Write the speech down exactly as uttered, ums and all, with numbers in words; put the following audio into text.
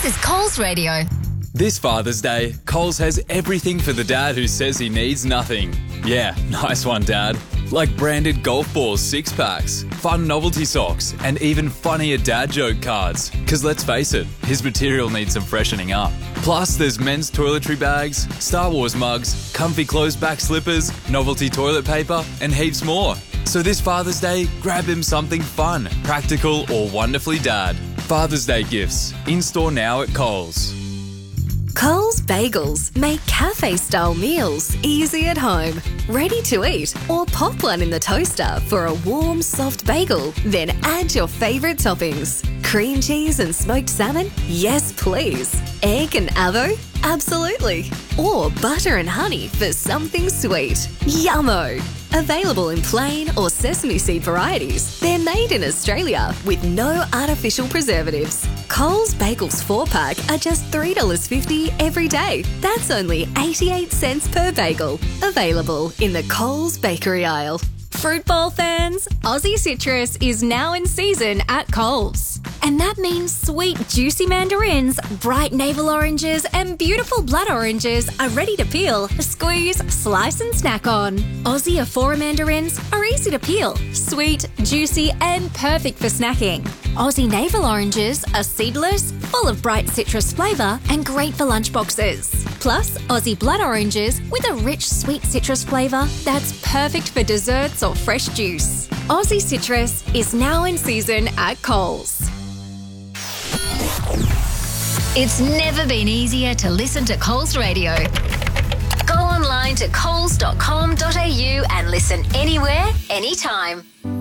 is Coles Radio. This Father's Day, Coles has everything for the dad who says he needs nothing. Yeah, nice one, Dad. Like branded golf balls six-packs, fun novelty socks, and even funnier dad joke cards. Because let's face it, his material needs some freshening up. Plus, there's men's toiletry bags, Star Wars mugs, comfy closed back slippers, novelty toilet paper, and heaps more. So this Father's Day, grab him something fun, practical, or wonderfully dad. Father's Day gifts, in-store now at Coles. Coles Bagels make cafe-style meals easy at home. Ready to eat or pop one in the toaster for a warm, soft bagel. Then add your favourite toppings. Cream cheese and smoked salmon? Yes, please. Egg and avo? Absolutely. Or butter and honey for something sweet. Yummo! Available in plain or sesame seed varieties. They're made in Australia with no artificial preservatives. Coles Bagels four-pack are just three dollars fifty every day. That's only eighty-eight cents per bagel. Available in the Coles bakery aisle. Fruit bowl fans, Aussie Citrus is now in season at Coles. And that means sweet, juicy mandarins, bright navel oranges, and beautiful blood oranges are ready to peel, squeeze, slice, and snack on. Aussie Afora mandarins are easy to peel, sweet, juicy, and perfect for snacking. Aussie navel oranges are seedless, full of bright citrus flavour, and great for lunchboxes. Plus, Aussie blood oranges with a rich, sweet citrus flavour that's perfect for desserts or fresh juice. Aussie Citrus is now in season at Coles. It's never been easier to listen to Coles Radio. Go online to coles dot com dot a u and listen anywhere, anytime.